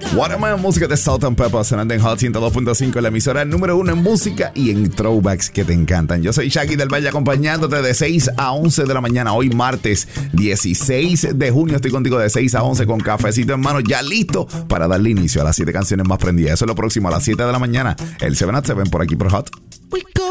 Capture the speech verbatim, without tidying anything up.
Waterman, música de Salt and Pepper, sonando en Hot ciento dos punto cinco, la emisora número uno en música y en throwbacks que te encantan. Yo soy Shaggy del Valle, acompañándote de seis a once de la mañana. Hoy martes dieciséis de junio estoy contigo de seis a once con cafecito en mano, ya listo para darle inicio a las siete canciones más prendidas. Eso es lo próximo a las siete de la mañana. El siete at siete por aquí por Hot.